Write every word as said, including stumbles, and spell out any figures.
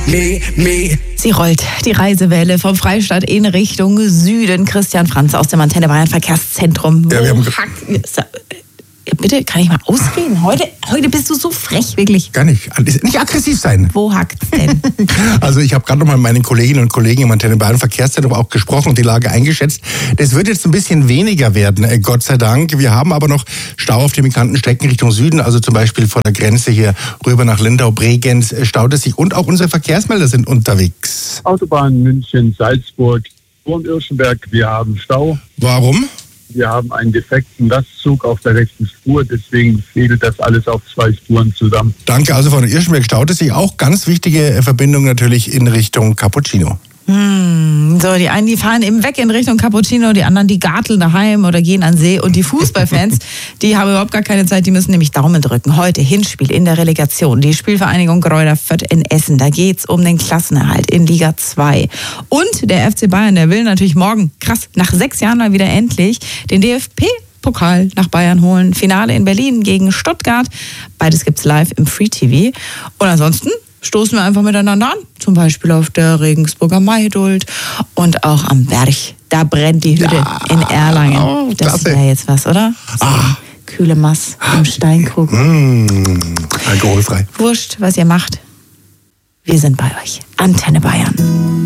me, me. Sie rollt die Reisewelle vom Freistaat in Richtung Süden. Christian Franz aus dem Antenne Bayern Verkehrszentrum. Ja, wir haben Bitte, kann ich mal ausreden? Heute, heute bist du so frech, wirklich. Gar nicht. Nicht aggressiv sein. Wo hackt's denn? Also ich habe gerade noch mal mit meinen Kolleginnen und Kollegen im Antenne Bayern Verkehrszentrum auch gesprochen und die Lage eingeschätzt. Das wird jetzt ein bisschen weniger werden, Gott sei Dank. Wir haben aber noch Stau auf den bekannten Strecken Richtung Süden, also zum Beispiel vor der Grenze hier rüber nach Lindau, Bregenz, staut es sich. Und auch unsere Verkehrsmelder sind unterwegs. Autobahn München, Salzburg, Wurm-Irschenberg, wir haben Stau. Warum? Wir haben einen defekten Lastzug auf der rechten Spur, deswegen fädelt das alles auf zwei Spuren zusammen. Danke, also von Irschenberg staut es sich auch. Ganz wichtige Verbindung natürlich in Richtung Cappuccino. Hm, so, die einen, die fahren eben weg in Richtung Cappuccino, die anderen, die garteln daheim oder gehen an See. Und die Fußballfans, die haben überhaupt gar keine Zeit, die müssen nämlich Daumen drücken. Heute Hinspiel in der Relegation, die Spielvereinigung Greuther Fürth in Essen. Da geht's um den Klassenerhalt in Liga zwei. Und der F C Bayern, der will natürlich morgen, krass, nach sechs Jahren mal wieder endlich den D F B Pokal nach Bayern holen. Finale in Berlin gegen Stuttgart. Beides gibt's live im Free T V. Und ansonsten stoßen wir einfach miteinander an. Zum Beispiel auf der Regensburger Maidult und auch am Berg. Da brennt die Hütte ja, in Erlangen. Oh, das wäre jetzt was, oder? So ah. Kühle Mass im Steinkrug. Mmh, alkoholfrei. Wurscht, was ihr macht. Wir sind bei euch. Antenne Bayern.